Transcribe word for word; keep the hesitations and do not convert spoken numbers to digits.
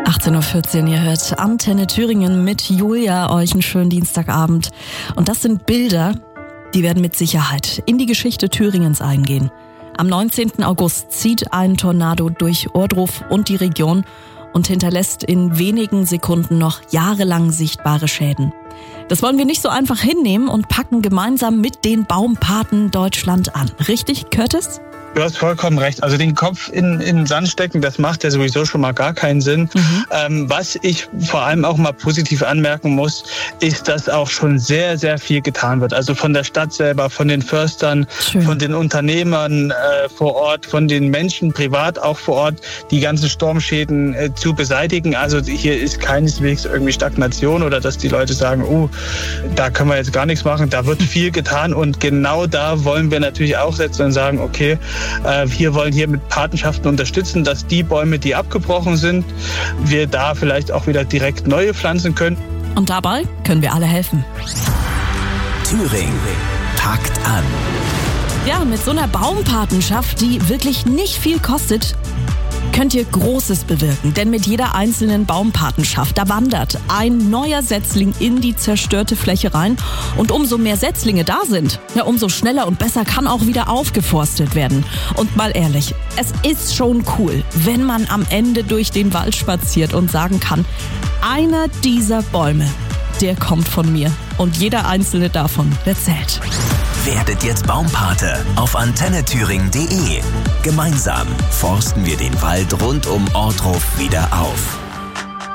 achtzehn Uhr vierzehn, ihr hört Antenne Thüringen mit Julia, euch einen schönen Dienstagabend. Und das sind Bilder, die werden mit Sicherheit in die Geschichte Thüringens eingehen. Am neunzehnten August zieht ein Tornado durch Ohrdruf und die Region und hinterlässt in wenigen Sekunden noch jahrelang sichtbare Schäden. Das wollen wir nicht so einfach hinnehmen und packen gemeinsam mit den Baumpaten Deutschland an. Richtig, Curtis? Du hast vollkommen recht. Also den Kopf in, in den Sand stecken, das macht ja sowieso schon mal gar keinen Sinn. Mhm. Ähm, was ich vor allem auch mal positiv anmerken muss, ist, dass auch schon sehr, sehr viel getan wird. Also von der Stadt selber, von den Förstern, Schön. von den Unternehmern äh, vor Ort, von den Menschen privat auch vor Ort, die ganzen Sturmschäden äh, zu beseitigen. Also hier ist keineswegs irgendwie Stagnation oder dass die Leute sagen, oh, da können wir jetzt gar nichts machen. Da wird viel getan und genau da wollen wir natürlich auch setzen und sagen, okay, wir wollen hier mit Patenschaften unterstützen, dass die Bäume, die abgebrochen sind, wir da vielleicht auch wieder direkt neue pflanzen können. Und dabei können wir alle helfen. Thüringen packt an. Ja, mit so einer Baumpatenschaft, die wirklich nicht viel kostet, könnt ihr Großes bewirken. Denn mit jeder einzelnen Baumpatenschaft, da wandert ein neuer Setzling in die zerstörte Fläche rein. Und umso mehr Setzlinge da sind, ja, umso schneller und besser kann auch wieder aufgeforstet werden. Und mal ehrlich, es ist schon cool, wenn man am Ende durch den Wald spaziert und sagen kann, einer dieser Bäume, der kommt von mir. Und jeder einzelne davon, der zählt. Werdet jetzt Baumpate auf antenne thüringen punkt de. Gemeinsam forsten wir den Wald rund um Ohrdruf wieder auf.